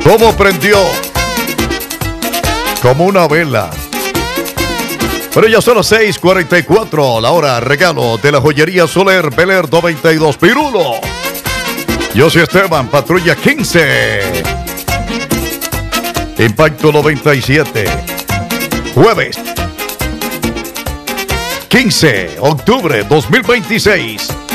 ¿Cómo prendió? Como una vela. Pero ya son las 6:44, la hora regalo de la joyería Soler Bel Air 92 Pirulo. Yo soy Esteban, Patrulla 15. Impacto 97. Jueves 15 de octubre 2026.